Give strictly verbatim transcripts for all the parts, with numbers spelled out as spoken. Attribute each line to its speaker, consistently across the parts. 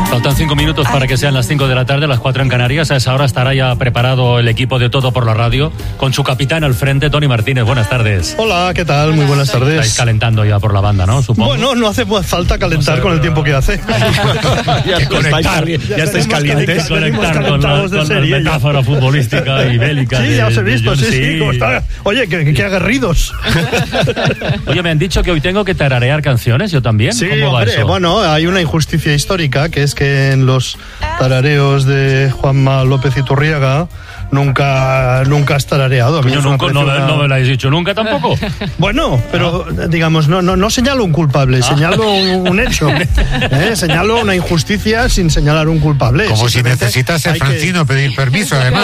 Speaker 1: Faltan cinco minutos para que sean las cinco de la tarde, las cuatro en Canarias. A esa hora estará ya preparado el equipo de Todo por la Radio, con su capitán al frente, Tony Martínez. Buenas tardes.
Speaker 2: Hola, ¿qué tal? Muy buenas tardes.
Speaker 1: Estáis calentando ya por la banda, ¿no? Supongo.
Speaker 2: Bueno, no hace falta calentar, o sea, con el tiempo que hace.
Speaker 1: ya, que conectar, ya, ya estáis calientes. Conectar con la, con la metáfora futbolística y bélica.
Speaker 2: Sí,
Speaker 1: de,
Speaker 2: ya os he visto, sí, sí, sí. ¿Cómo está? Oye, qué, qué aguerridos.
Speaker 1: Oye, me han dicho que hoy tengo que tararear canciones, yo también.
Speaker 2: Sí,
Speaker 1: ¿Cómo va
Speaker 2: hombre,
Speaker 1: eso?
Speaker 2: Bueno, hay una injusticia histórica, que es que en los tarareos de Juanma López Iturriaga nunca nunca has tarareado. A mí
Speaker 1: Yo nunca, no, una... no me lo habéis dicho nunca tampoco.
Speaker 2: Bueno, pero no. digamos, no, no, no señalo un culpable, ah. señalo un, un hecho. ¿eh? Señalo una injusticia sin señalar un culpable.
Speaker 3: Como si necesitas ser Francino que... pedir permiso, además,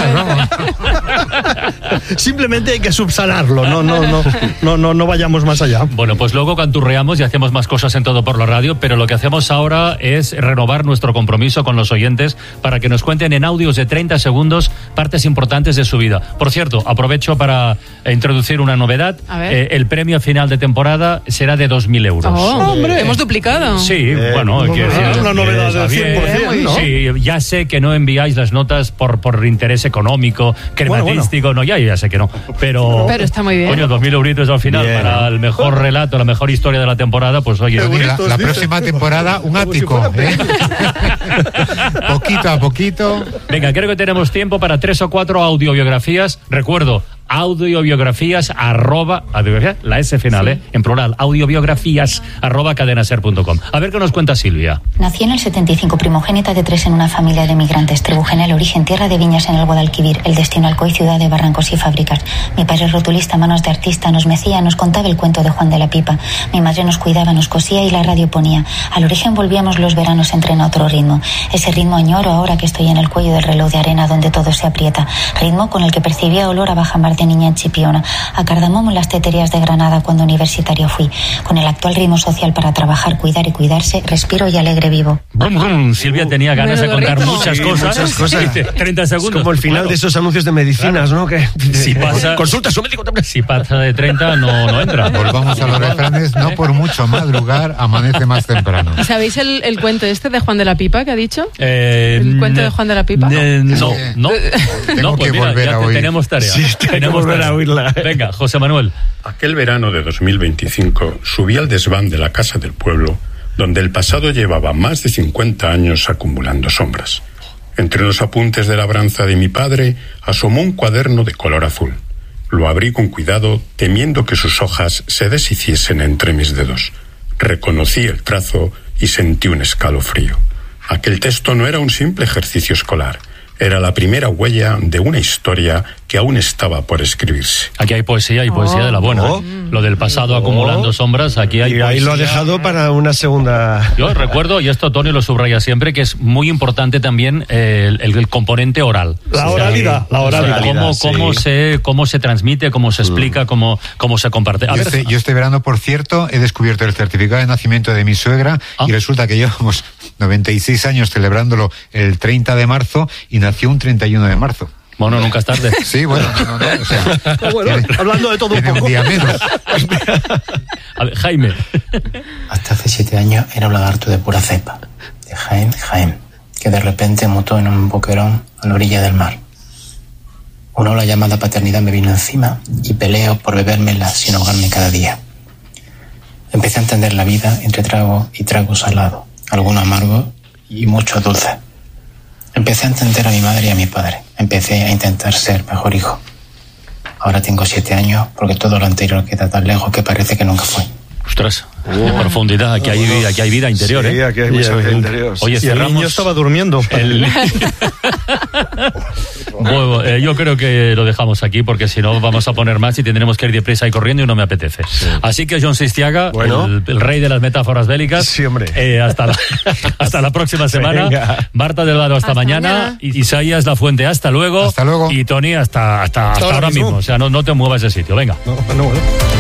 Speaker 3: ¿no?
Speaker 2: Simplemente hay que subsanarlo, no, no, no, no, no, no vayamos más allá.
Speaker 1: Bueno, pues luego canturreamos y hacemos más cosas en Todo por la Radio, pero lo que hacemos ahora es renovar nuestro compromiso con los oyentes para que nos cuenten en audios de treinta segundos partes importantes de su vida. Por cierto, aprovecho para introducir una novedad. Eh, el premio final de temporada será de dos mil euros.
Speaker 4: Oh, hombre, hemos duplicado.
Speaker 1: Sí, eh, bueno,
Speaker 2: no,
Speaker 1: quiero decir,
Speaker 2: una novedad del cien por ciento, ¿no?
Speaker 1: Sí, ya sé que no enviáis las notas por, por interés económico, crematístico, bueno, bueno. no, ya, ya sé que no, pero...
Speaker 4: Pero está muy bien.
Speaker 1: Coño, dos mil euritos al final bien. Para el mejor relato, la mejor historia de la temporada, pues oye...
Speaker 3: La, la próxima temporada, un ático, ¿eh? Poquito a poquito.
Speaker 1: Venga, creo que tenemos tiempo para tres o cuatro audiobiografías. Recuerdo, audiobiografías arroba, audiobiografías, la S final, sí. eh, en plural, audiobiografías arroba cadenaser punto com. A ver qué nos cuenta Silvia.
Speaker 5: Nací en el setenta y cinco, primogénita de tres en una familia de migrantes. Trebujena, el origen, tierra de viñas en el Guadalquivir, el destino Alcoy, ciudad de barrancos y fábricas. Mi padre rotulista, manos de artista, nos mecía, nos contaba el cuento de Juan de la Pipa. Mi madre nos cuidaba, nos cosía y la radio ponía. Al origen volvíamos los veranos entre en otro ritmo. Ese ritmo añoro ahora que estoy en el cuello del reloj de arena donde todo se aprieta. Ritmo con el que percibía olor a bajamar de niña en Chipiona, a cardamomo en las teterías de Granada cuando universitario fui. Con el actual ritmo social para trabajar, cuidar y cuidarse, respiro y alegre vivo.
Speaker 1: Brum, brum. Silvia tenía ganas de contar muchas, sí, cosas. muchas cosas. treinta segundos.
Speaker 6: Es como el final claro. de esos anuncios de medicinas, claro. ¿no? Que
Speaker 1: si pasa,
Speaker 6: consulta a su médico también.
Speaker 1: Si pasa de treinta, no, no entra.
Speaker 3: Volvamos a los refranes, no por mucho madrugar, amanece más temprano.
Speaker 4: ¿Sabéis el, el cuento este de Juan de la Pipa que ha dicho?
Speaker 1: Eh,
Speaker 4: ¿El cuento de Juan de la Pipa?
Speaker 1: Eh, no, no.
Speaker 3: Tengo
Speaker 1: no, pues
Speaker 3: que
Speaker 1: mira,
Speaker 3: volver
Speaker 1: ya
Speaker 3: a
Speaker 1: te,
Speaker 3: oír.
Speaker 1: tenemos tarea.
Speaker 6: Sí, tenemos que volver a oírla.
Speaker 1: Venga, José Manuel.
Speaker 7: Aquel verano de dos mil veinticinco subí al desván de la casa del pueblo, donde el pasado llevaba más de cincuenta años acumulando sombras. Entre los apuntes de labranza de mi padre asomó un cuaderno de color azul. Lo abrí con cuidado, temiendo que sus hojas se deshiciesen entre mis dedos. Reconocí el trazo y sentí un escalofrío. Aquel texto no era un simple ejercicio escolar. Era la primera huella de una historia que aún estaba por escribirse.
Speaker 1: Aquí hay poesía y poesía oh, de la buena. Oh, ¿eh? Lo del pasado oh, acumulando sombras, aquí hay
Speaker 6: y
Speaker 1: poesía.
Speaker 6: Ahí lo ha dejado para una segunda...
Speaker 1: Yo recuerdo, y esto Tony lo subraya siempre, que es muy importante también eh, el, el, el componente oral.
Speaker 2: La oralidad, o sea, la oralidad.
Speaker 1: Cómo,
Speaker 2: sí.
Speaker 1: cómo, se, cómo se transmite, cómo se explica, mm. cómo, cómo se comparte. A
Speaker 3: yo,
Speaker 1: ver,
Speaker 3: este, yo este verano, por cierto, he descubierto el certificado de nacimiento de mi suegra ah. y resulta que llevamos noventa y seis años celebrándolo el treinta de marzo y nació un treinta y uno de marzo.
Speaker 1: Bueno, nunca es tarde.
Speaker 3: Sí, bueno, no, no, o sea,
Speaker 2: bueno tiene, hablando de todo un poco.
Speaker 3: Un día menos.
Speaker 1: A ver, Jaime.
Speaker 8: Hasta hace siete años era un lagarto de pura cepa, de Jaén, Jaén, que de repente mutó en un boquerón a la orilla del mar. Una ola llamada paternidad me vino encima y peleo por bebérmela sin ahogarme cada día. Empecé a entender la vida entre trago y trago salado, alguno amargo y mucho dulce. Empecé a entender a mi madre y a mi padre. Empecé a intentar ser mejor hijo. Ahora tengo siete años porque todo lo anterior queda tan lejos que parece que nunca fue.
Speaker 1: Ostras, oh. profundidad. Aquí hay, aquí hay vida interior,
Speaker 6: sí,
Speaker 1: ¿eh?
Speaker 6: aquí hay mucha vida interior.
Speaker 1: Oye,
Speaker 2: sí, el niño estaba durmiendo.
Speaker 1: El... bueno, eh, yo creo que lo dejamos aquí porque si no vamos a poner más y tendremos que ir deprisa y corriendo y no me apetece. Sí. Así que John Sistiaga, bueno. el, el rey de las metáforas bélicas.
Speaker 6: Sí, hombre.
Speaker 1: Eh, hasta, la, hasta la próxima semana. Venga. Marta Delgado, hasta, hasta mañana. mañana. Isaías Lafuente, hasta luego.
Speaker 3: Hasta luego.
Speaker 1: Y Tony, hasta, hasta, hasta, hasta ahora mismo. mismo. O sea, no, no te muevas de sitio. Venga.
Speaker 2: No, no, no.